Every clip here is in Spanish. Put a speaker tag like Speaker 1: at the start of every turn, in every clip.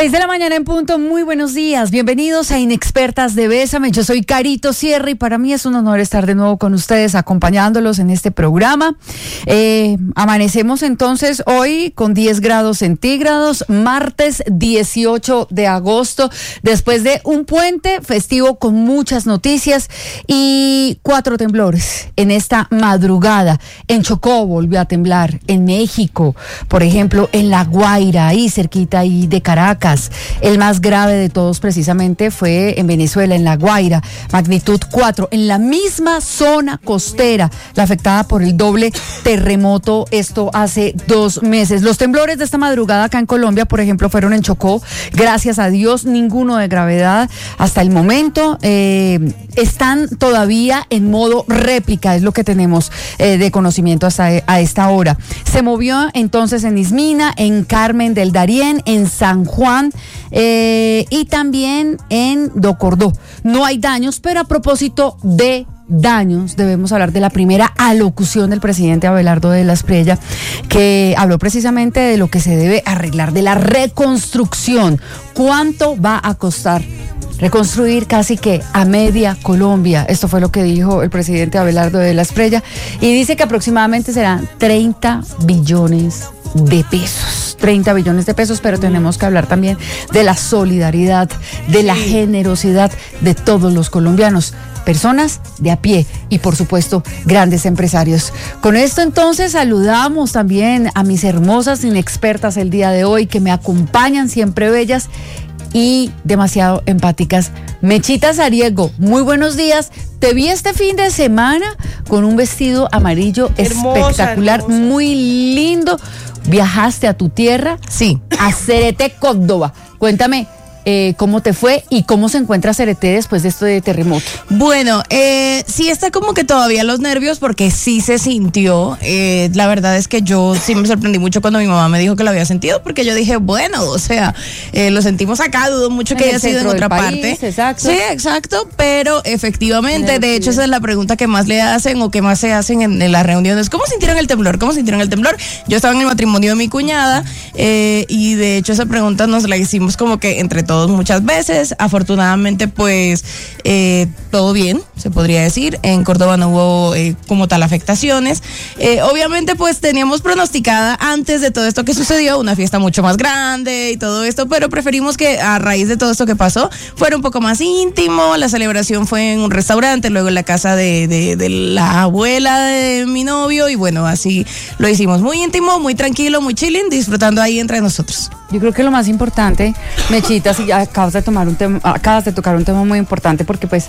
Speaker 1: 6 de la mañana en punto, muy buenos días, bienvenidos a Inexpertas de Bésame, yo soy Carito Sierra y para mí es un honor estar de nuevo con ustedes acompañándolos en este programa. Amanecemos entonces hoy con 10 grados centígrados, martes 18 de agosto, después de un puente festivo con muchas noticias y 4 temblores en esta madrugada. En Chocó volvió a temblar, en México, por ejemplo, en La Guaira, ahí cerquita ahí de Caracas. El más grave de todos precisamente fue en Venezuela, en La Guaira, magnitud 4, en la misma zona costera, la afectada por el doble terremoto, esto hace 2 meses. Los temblores de esta madrugada acá en Colombia, por ejemplo, fueron en Chocó, gracias a Dios, ninguno de gravedad hasta el momento. Están todavía en modo réplica, es lo que tenemos de conocimiento hasta a esta hora. Se movió entonces en Ismina, en Carmen del Darién, en San Juan, y también en Docordó. No hay daños, pero a propósito de daños, debemos hablar de la primera alocución del presidente Abelardo de la Espriella, que habló precisamente de lo que se debe arreglar, de la reconstrucción. ¿Cuánto va a costar reconstruir casi que a media Colombia? Esto fue lo que dijo el presidente Abelardo de la Espriella y dice que aproximadamente serán 30 billones de pesos. 30 billones de pesos, pero tenemos que hablar también de la solidaridad, de la generosidad de todos los colombianos, personas de a pie y por supuesto grandes empresarios. Con esto entonces saludamos también a mis hermosas inexpertas el día de hoy que me acompañan, siempre bellas y demasiado empáticas. Mechita Sariego, muy buenos días. Te vi este fin de semana con un vestido amarillo espectacular, hermosa. Muy lindo. ¿Viajaste a tu tierra?
Speaker 2: Sí.
Speaker 1: A Cereté, Córdoba. Cuéntame, ¿cómo te fue y cómo se encuentra Cereté después de esto de terremoto?
Speaker 2: Bueno, sí está como que todavía los nervios porque sí se sintió. La verdad es que yo sí me sorprendí mucho cuando mi mamá me dijo que lo había sentido, porque yo dije, bueno, o sea, lo sentimos acá, dudo mucho que haya sido en otra parte.
Speaker 1: Exacto.
Speaker 2: Sí, exacto, pero efectivamente, de hecho esa es la pregunta que más le hacen o que más se hacen en las reuniones. ¿Cómo sintieron el temblor? ¿Cómo sintieron el temblor? Yo estaba en el matrimonio de mi cuñada y de hecho esa pregunta nos la hicimos como que entre todos muchas veces. Afortunadamente pues todo bien, se podría decir. En Córdoba no hubo como tal afectaciones. Obviamente pues teníamos pronosticada antes de todo esto que sucedió una fiesta mucho más grande y todo esto, pero preferimos que a raíz de todo esto que pasó fuera un poco más íntimo. La celebración fue en un restaurante, luego en la casa de la abuela de mi novio y bueno, así lo hicimos muy íntimo, muy tranquilo, muy chilling, disfrutando ahí entre nosotros.
Speaker 1: Yo creo que lo más importante, Mechita, si acabas de tocar un tema muy importante, porque pues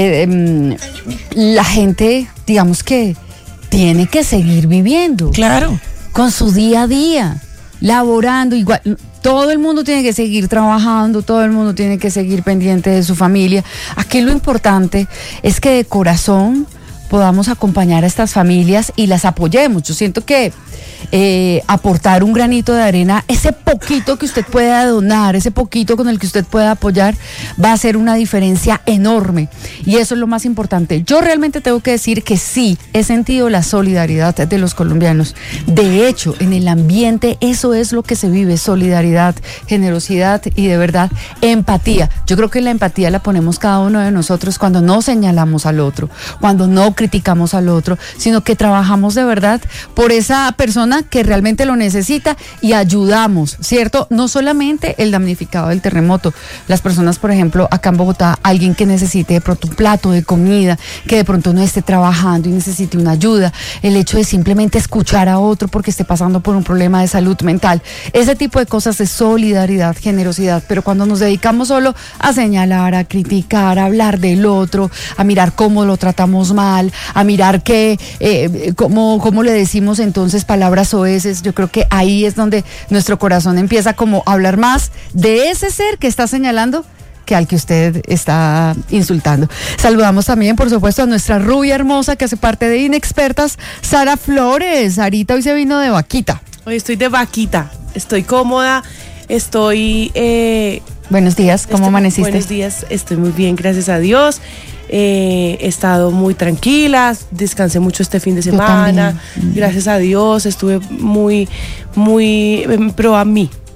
Speaker 1: la gente, digamos que tiene que seguir viviendo.
Speaker 2: Claro.
Speaker 1: Con su día a día, laborando igual. Todo el mundo tiene que seguir trabajando, todo el mundo tiene que seguir pendiente de su familia. Aquí lo importante es que de corazón podamos acompañar a estas familias y las apoyemos. Yo siento que aportar un granito de arena, ese poquito que usted pueda donar, ese poquito con el que usted pueda apoyar, va a hacer una diferencia enorme. Y eso es lo más importante. Yo realmente tengo que decir que sí, he sentido la solidaridad de los colombianos. De hecho, en el ambiente eso es lo que se vive: solidaridad, generosidad y de verdad empatía. Yo creo que la empatía la ponemos cada uno de nosotros cuando no señalamos al otro, cuando no criticamos al otro, sino que trabajamos de verdad por esa persona que realmente lo necesita y ayudamos, ¿cierto? No solamente el damnificado del terremoto, las personas, por ejemplo, acá en Bogotá, alguien que necesite de pronto un plato de comida, que de pronto no esté trabajando y necesite una ayuda, el hecho de simplemente escuchar a otro porque esté pasando por un problema de salud mental, ese tipo de cosas de solidaridad, generosidad. Pero cuando nos dedicamos solo a señalar, a criticar, a hablar del otro, a mirar cómo lo tratamos mal, a mirar cómo le decimos entonces palabras soeces, yo creo que ahí es donde nuestro corazón empieza como a hablar más de ese ser que está señalando que al que usted está insultando. Saludamos también, por supuesto, a nuestra rubia hermosa que hace parte de Inexpertas, Sara Flores. Sarita hoy se vino de vaquita.
Speaker 3: Hoy estoy de vaquita, estoy cómoda, estoy...
Speaker 1: Buenos días, ¿cómo amaneciste?
Speaker 3: Buenos días, estoy muy bien, gracias a Dios. He estado muy tranquila, descansé mucho este fin de semana, gracias a Dios, estuve muy pro a mí.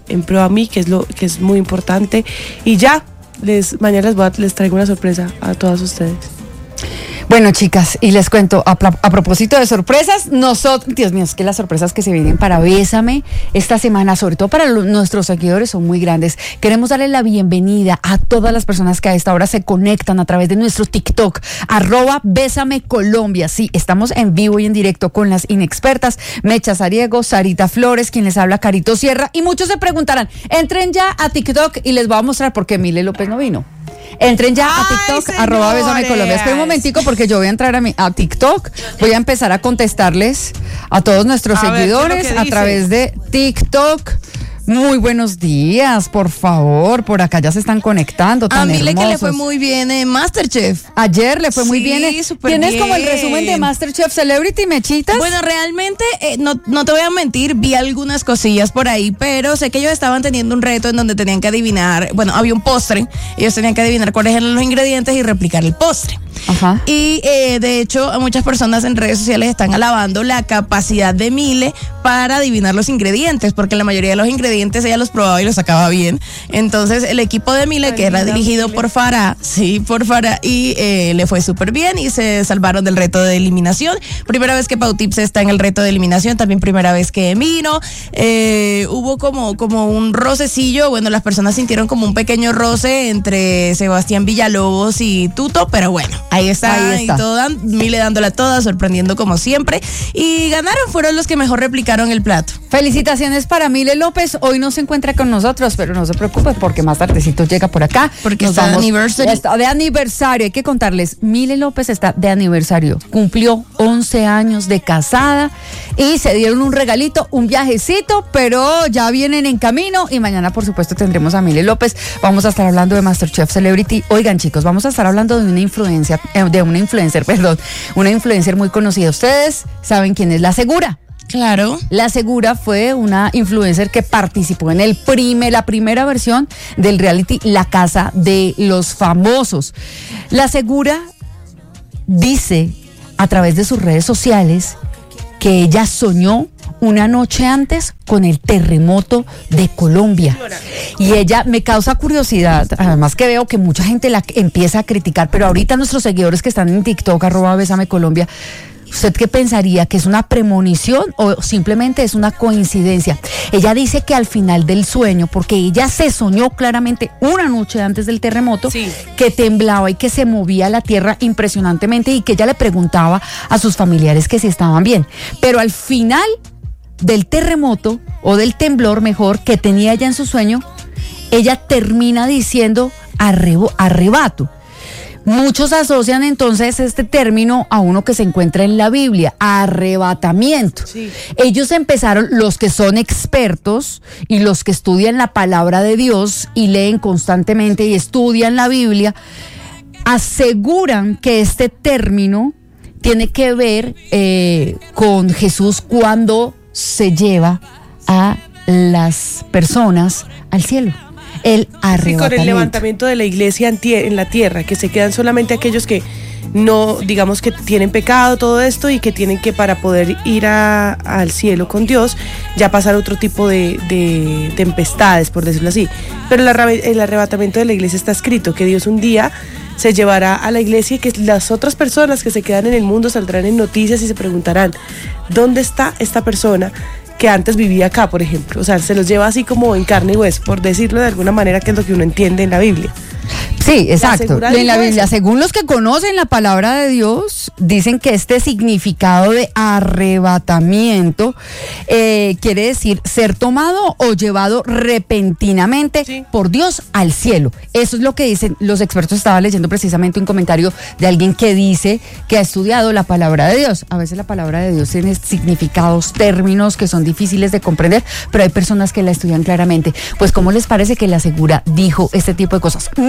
Speaker 3: en pro a mí, que es lo que es muy importante. Y ya, mañana les traigo una sorpresa a todas ustedes.
Speaker 1: Bueno, chicas, y les cuento, a propósito de sorpresas, Dios mío, es que las sorpresas que se vienen para Bésame esta semana, sobre todo para nuestros seguidores, son muy grandes. Queremos darle la bienvenida a todas las personas que a esta hora se conectan a través de nuestro TikTok, @Bésame Colombia. Sí, estamos en vivo y en directo con las inexpertas, Mecha Sariego, Sarita Flores, quien les habla, Carito Sierra, y muchos se preguntarán, entren ya a TikTok y les voy a mostrar por qué Mile López no vino. Entren ya a TikTok, @Bésame Colombia. Espera un momentico porque yo voy a entrar a TikTok. Voy a empezar a contestarles a todos nuestros seguidores a través de TikTok. Muy buenos días, por favor, por acá ya se están conectando.
Speaker 2: A Mile que le fue muy bien en Masterchef.
Speaker 1: Ayer le fue muy bien. ¿Tienes como el resumen de Masterchef Celebrity, Mechitas?
Speaker 2: Bueno, realmente, no te voy a mentir, vi algunas cosillas por ahí, pero sé que ellos estaban teniendo un reto en donde tenían que adivinar, bueno, había un postre, ellos tenían que adivinar cuáles eran los ingredientes y replicar el postre.
Speaker 1: Ajá.
Speaker 2: Y de hecho, muchas personas en redes sociales están alabando la capacidad de Mile para adivinar los ingredientes, porque la mayoría de los ingredientes ella los probaba y los sacaba bien. Entonces, el equipo de Mile, que era dirigido por Farah, y le fue súper bien y se salvaron del reto de eliminación. Primera vez que Pautips está en el reto de eliminación, también primera vez que Emino. Hubo como un rocecillo, bueno, las personas sintieron como un pequeño roce entre Sebastián Villalobos y Tuto, pero bueno, ahí está. Y todo, Mile dándola toda, sorprendiendo como siempre. Y ganaron, fueron los que mejor replicaron el plato.
Speaker 1: Felicitaciones para Mile López. Hoy no se encuentra con nosotros, pero no se preocupe porque más tardecito llega por acá.
Speaker 2: Porque está de aniversario.
Speaker 1: Está de aniversario. Hay que contarles, Mile López está de aniversario. Cumplió 11 años de casada y se dieron un regalito, un viajecito, pero ya vienen en camino y mañana, por supuesto, tendremos a Mile López. Vamos a estar hablando de Masterchef Celebrity. Oigan, chicos, vamos a estar hablando de una influencer, una influencer muy conocida. Ustedes saben quién es La Segura.
Speaker 2: Claro.
Speaker 1: La Segura fue una influencer que participó en la primera versión del reality La Casa de los Famosos. La Segura dice a través de sus redes sociales que ella soñó una noche antes con el terremoto de Colombia. Y ella me causa curiosidad, además que veo que mucha gente la empieza a criticar, pero ahorita nuestros seguidores que están en TikTok, @Bésame Colombia, ¿usted qué pensaría? ¿Que es una premonición o simplemente es una coincidencia? Ella dice que al final del sueño, porque ella se soñó claramente una noche antes del terremoto,
Speaker 3: sí,
Speaker 1: que temblaba y que se movía la tierra impresionantemente y que ella le preguntaba a sus familiares que si estaban bien. Pero al final del terremoto, o del temblor mejor, que tenía ella en su sueño, ella termina diciendo arrebato. Muchos asocian entonces este término a uno que se encuentra en la Biblia, arrebatamiento.
Speaker 3: Sí.
Speaker 1: Ellos empezaron, los que son expertos y los que estudian la palabra de Dios y leen constantemente y estudian la Biblia, aseguran que este término tiene que ver con Jesús cuando se lleva a las personas al cielo. El arrebatamiento.
Speaker 3: Sí, con el levantamiento de la iglesia en la tierra, que se quedan solamente aquellos que no, digamos, que tienen pecado, todo esto, y que tienen que, para poder ir al cielo con Dios, ya pasar otro tipo de tempestades, por decirlo así. Pero el arrebatamiento de la iglesia está escrito, que Dios un día se llevará a la iglesia y que las otras personas que se quedan en el mundo saldrán en noticias y se preguntarán, ¿dónde está esta persona que antes vivía acá, por ejemplo? O sea, se los lleva así como en carne y hueso, por decirlo de alguna manera, que es lo que uno entiende en la Biblia.
Speaker 1: Sí, exacto. En la Biblia, según los que conocen la palabra de Dios, dicen que este significado de arrebatamiento quiere decir ser tomado o llevado repentinamente por Dios al cielo. Eso es lo que dicen los expertos. Estaba leyendo precisamente un comentario de alguien que dice que ha estudiado la palabra de Dios. A veces la palabra de Dios tiene significados, términos que son difíciles de comprender, pero hay personas que la estudian claramente. Pues, ¿cómo les parece que La Segura dijo este tipo de cosas? Muchos en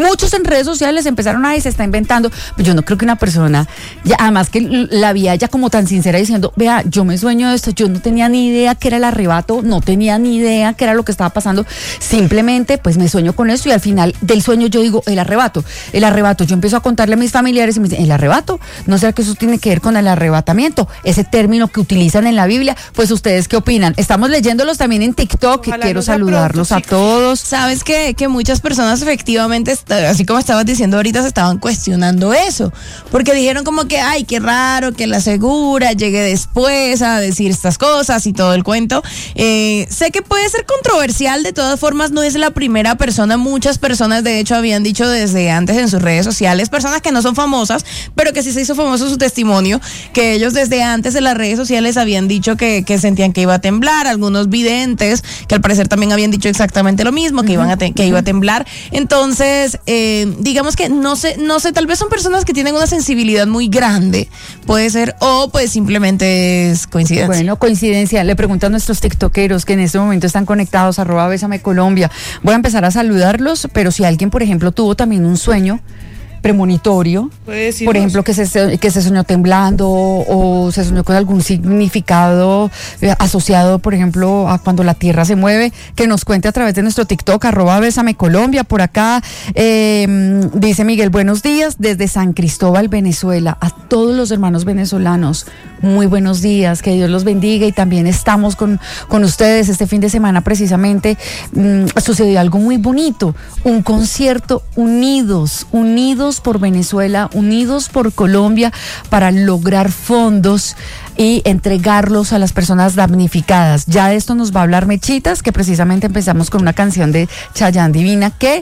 Speaker 1: redes sociales empezaron a se está inventando. Pues yo no creo que una persona, ya, además que la vi ella como tan sincera diciendo, vea, yo me sueño de esto, yo no tenía ni idea que era el arrebato, no tenía ni idea que era lo que estaba pasando, simplemente pues me sueño con esto y al final del sueño yo digo, el arrebato, yo empiezo a contarle a mis familiares y me dicen, ¿el arrebato? ¿No será que eso tiene que ver con el arrebatamiento? Ese término que utilizan en la Biblia, pues ustedes ¿qué opinan? Estamos leyéndolos también en TikTok, que quiero saludarlos pronto, a todos.
Speaker 2: Sabes que muchas personas efectivamente, así como estabas diciendo ahorita, se estaban cuestionando eso, porque dijeron como que, ay, qué raro que la segura llegue después a decir estas cosas y todo el cuento. Sé que puede ser controversial, de todas formas no es la primera persona, muchas personas de hecho habían dicho desde antes en sus redes sociales, personas que no son famosas, pero que sí se hizo famoso su testimonio, que ellos desde antes en las redes sociales habían dicho que sentían que iba a temblar, algunos videntes que al parecer también habían dicho exactamente lo mismo, que iba a temblar. Entonces, digamos que no sé, tal vez son personas que tienen una sensibilidad muy grande, puede ser, o pues simplemente es coincidencia.
Speaker 1: Bueno, coincidencia. Le pregunto a nuestros tiktokeros que en este momento están conectados, @Bésamecolombia. Voy a empezar a saludarlos, pero si alguien, por ejemplo, tuvo también un sueño premonitorio, por ejemplo, que se soñó temblando o se soñó con algún significado asociado, por ejemplo, a cuando la tierra se mueve, que nos cuente a través de nuestro TikTok, @Bésamecolombia. Por acá dice Miguel, buenos días desde San Cristóbal, Venezuela, a todos los hermanos venezolanos, muy buenos días, que Dios los bendiga, y también estamos con ustedes. Este fin de semana precisamente sucedió algo muy bonito, un concierto unidos por Venezuela, unidos por Colombia, para lograr fondos y entregarlos a las personas damnificadas. Ya de esto nos va a hablar Mechitas, que precisamente empezamos con una canción de Chayanne Divina que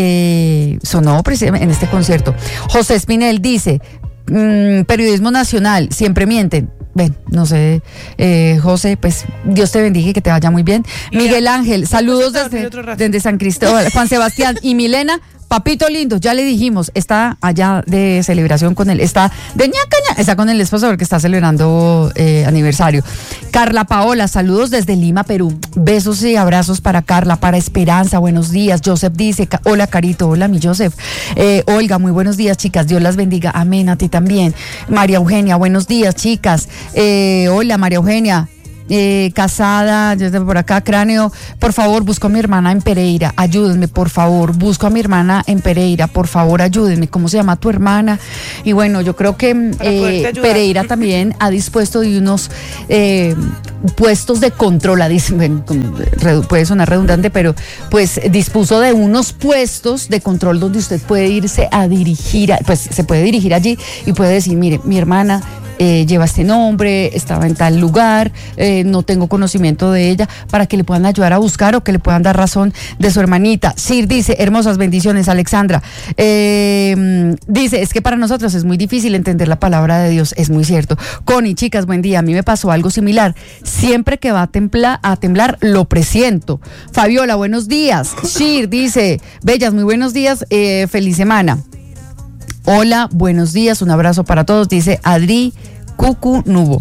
Speaker 1: sonó precisamente en este concierto. José Espinel dice, periodismo nacional, siempre mienten. Ven, no sé, José, pues Dios te bendiga y que te vaya muy bien. Miguel Ángel, saludos desde San Cristóbal. Juan Sebastián y Milena, papito lindo, ya le dijimos, está allá de celebración con él, está de ñacaña, está con el esposo porque está celebrando aniversario. Carla Paola, saludos desde Lima, Perú. Besos y abrazos para Carla, para Esperanza, buenos días. Joseph dice, hola Carito, hola mi Joseph. Olga, muy buenos días, chicas, Dios las bendiga, amén, a ti también. María Eugenia, buenos días, chicas. Hola María Eugenia. Casada, desde por acá, Cráneo, por favor, busco a mi hermana en Pereira, ayúdenme, por favor, busco a mi hermana en Pereira, por favor, ayúdenme, ¿cómo se llama tu hermana? Y bueno, yo creo que Pereira también ha dispuesto de unos puestos de control, puede sonar redundante, pero pues dispuso de unos puestos de control donde usted puede irse a dirigir, pues se puede dirigir allí y puede decir, mire, mi hermana lleva este nombre, estaba en tal lugar, no tengo conocimiento de ella, para que le puedan ayudar a buscar o que le puedan dar razón de su hermanita. Sir dice, hermosas bendiciones, Alexandra. Dice, es que para nosotros es muy difícil entender la palabra de Dios, es muy cierto. Connie, chicas, buen día, a mí me pasó algo similar, siempre que va a temblar, lo presiento. Fabiola, buenos días. Sir dice, bellas, muy buenos días, feliz semana. Hola, buenos días, un abrazo para todos, dice Adri Cucu Nubo.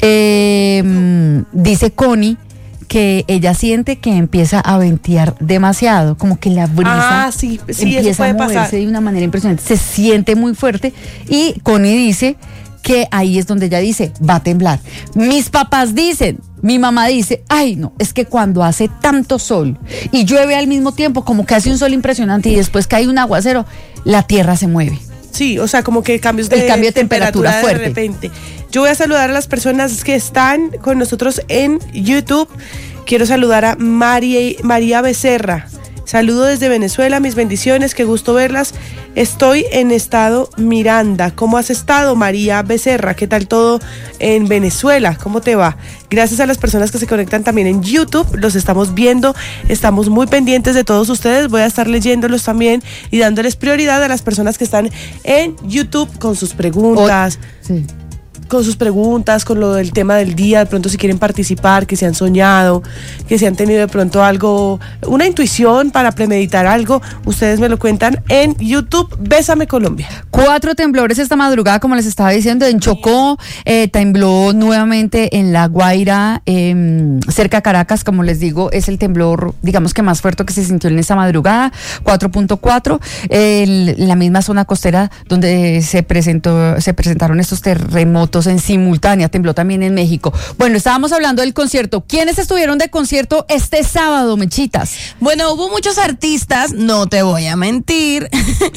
Speaker 1: Dice Connie que ella siente que empieza a ventear demasiado, como que la brisa empieza a moverse de una manera impresionante, se siente muy fuerte, y Connie dice que ahí es donde ella dice, va a temblar. Mis papás dicen, mi mamá dice, ay no, es que cuando hace tanto sol y llueve al mismo tiempo, como que hace un sol impresionante y después cae un aguacero, la tierra se mueve.
Speaker 3: Sí, o sea, como que cambios de
Speaker 1: temperatura fuerte.
Speaker 3: De repente. Yo voy a saludar a las personas que están con nosotros en YouTube. Quiero saludar a María Becerra. Saludo desde Venezuela, mis bendiciones, qué gusto verlas. Estoy en estado Miranda. ¿Cómo has estado, María Becerra? ¿Qué tal todo en Venezuela? ¿Cómo te va? Gracias a las personas que se conectan también en YouTube, los estamos viendo, estamos muy pendientes de todos ustedes. Voy a estar leyéndolos también y dándoles prioridad a las personas que están en YouTube con sus preguntas.
Speaker 1: Sí.
Speaker 3: con sus preguntas, con lo del tema del día, de pronto si quieren participar, que se han soñado, que se han tenido de pronto algo, una intuición para premeditar algo, ustedes me lo cuentan en YouTube, Bésame Colombia.
Speaker 1: 4 temblores esta madrugada, como les estaba diciendo, en Chocó, tembló nuevamente en La Guaira, cerca a Caracas, como les digo, es el temblor, digamos que más fuerte que se sintió en esta madrugada, 4.4, la misma zona costera donde se presentaron estos terremotos en simultánea, tembló también en México. Bueno, estábamos hablando del concierto. ¿Quiénes estuvieron de concierto este sábado, Mechitas?
Speaker 2: Bueno, hubo muchos artistas, no te voy a mentir,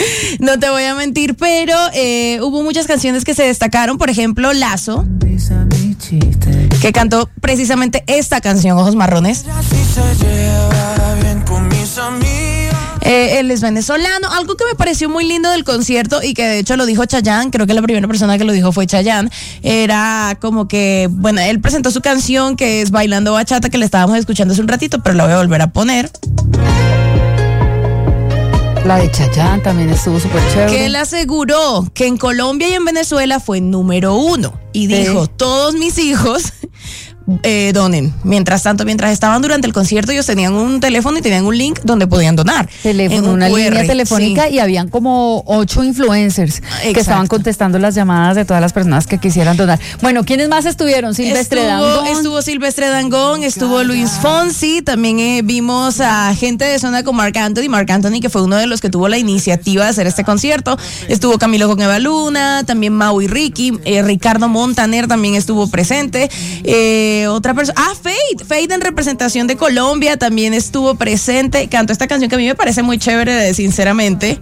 Speaker 2: pero hubo muchas canciones que se destacaron, por ejemplo, Lazo, que cantó precisamente esta canción, Ojos Marrones. Él es venezolano. Algo que me pareció muy lindo del concierto y que de hecho lo dijo Chayanne, creo que la primera persona que lo dijo fue Chayanne, era como que, bueno, él presentó su canción que es Bailando Bachata, que le estábamos escuchando hace un ratito, pero la voy a volver a poner.
Speaker 1: La de Chayanne también estuvo súper chévere.
Speaker 2: Que él aseguró que en Colombia y en Venezuela fue número 1 y dijo, todos mis hijos donen. Mientras tanto, mientras estaban durante el concierto, ellos tenían un teléfono y tenían un link donde podían donar.
Speaker 1: Teléfono, una línea telefónica, sí. Y habían como 8 influencers que estaban contestando las llamadas de todas las personas que quisieran donar. Bueno, ¿quiénes más estuvieron? Silvestre Dangond.
Speaker 2: Estuvo Silvestre Dangond, estuvo Luis Fonsi, también vimos a gente de zona con Marc Anthony, que fue uno de los que tuvo la iniciativa de hacer este concierto. Estuvo Camilo con Eva Luna, también Mau y Ricky, Ricardo Montaner también estuvo presente. Otra persona, Fade en representación de Colombia también estuvo presente, cantó esta canción que a mí me parece muy chévere, sinceramente.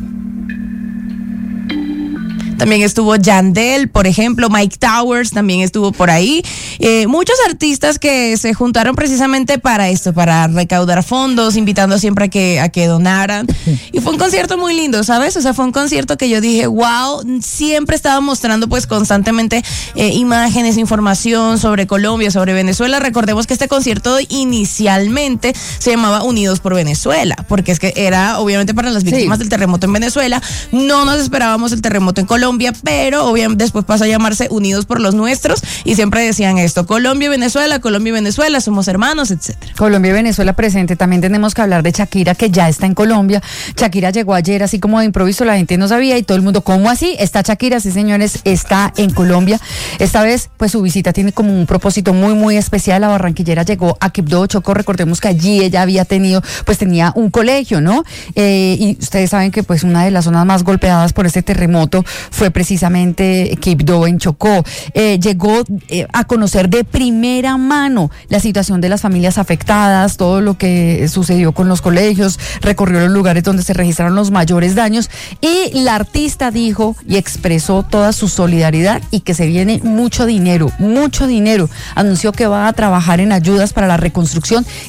Speaker 2: También estuvo Yandel, por ejemplo, Mike Towers también estuvo por ahí. Muchos artistas que se juntaron precisamente para esto, para recaudar fondos, invitando siempre a que donaran. Y fue un concierto muy lindo, ¿sabes? O sea, fue un concierto que yo dije, wow, siempre estaba mostrando pues constantemente imágenes, información sobre Colombia, sobre Venezuela. Recordemos que este concierto inicialmente se llamaba Unidos por Venezuela, porque es que era obviamente para las víctimas del terremoto en Venezuela. No nos esperábamos el terremoto en Colombia, pero obviamente después pasó a llamarse Unidos por los Nuestros y siempre decían esto, Colombia y Venezuela, somos hermanos, etcétera.
Speaker 1: Colombia y Venezuela presente. También tenemos que hablar de Shakira, que ya está en Colombia. Shakira llegó ayer así como de improviso, la gente no sabía y todo el mundo, ¿cómo así? Está Shakira, sí señores, está en Colombia. Esta vez pues su visita tiene como un propósito muy muy especial. La barranquillera llegó a Quibdó, Chocó, recordemos que allí ella tenía un colegio, ¿no? Y ustedes saben que pues una de las zonas más golpeadas por este terremoto fue precisamente Quibdó en Chocó. Llegó a conocer de primera mano la situación de las familias afectadas, todo lo que sucedió con los colegios, recorrió los lugares donde se registraron los mayores daños y la artista dijo y expresó toda su solidaridad y que se viene mucho dinero. Anunció que va a trabajar en ayudas para la reconstrucción